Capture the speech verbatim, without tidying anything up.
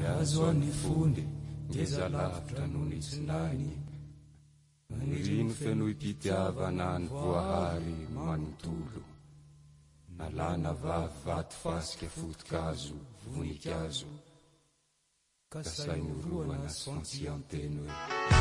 azo any fondy ngeza lavitra no ny tsinany nirino feno ipitiavana ny voahary manontolo nalana vavy vato fasika fotokazo voninkazo ka sainy roana sy fantsianteny hoe